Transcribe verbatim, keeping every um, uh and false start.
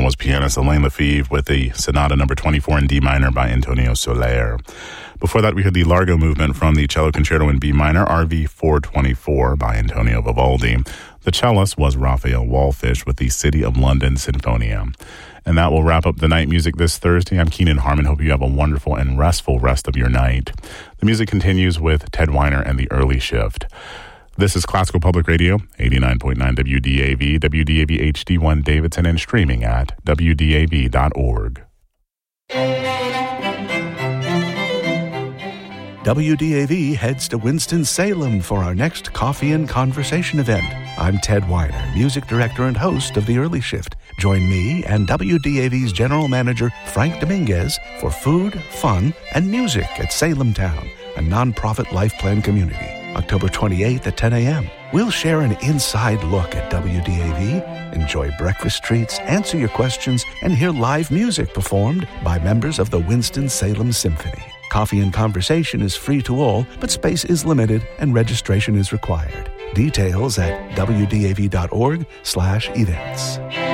was pianist Alain Lefebvre with the Sonata number twenty-four in D minor by Antonio Soler. Before that, we heard the Largo movement from the Cello Concerto in B minor, R V four twenty-four by Antonio Vivaldi. The cellist was Raphael Wallfish with the City of London Sinfonia. And that will wrap up the night music this Thursday. I'm Keenan Harmon. Hope you have a wonderful and restful rest of your night. The music continues with Ted Weiner and the Early Shift. This is Classical Public Radio, eighty-nine point nine W D A V, W D A V H D one Davidson, and streaming at W D A V dot org. W D A V heads to Winston-Salem for our next Coffee and Conversation event. I'm Ted Weiner, music director and host of The Early Shift. Join me and W D A V's general manager, Frank Dominguez, for food, fun, and music at Salem Town, a nonprofit life plan community. October twenty-eighth at ten a.m. We'll share an inside look at W D A V, enjoy breakfast treats, answer your questions, and hear live music performed by members of the Winston-Salem Symphony. Coffee and Conversation is free to all, but space is limited and registration is required. Details at W D A V dot org slash events.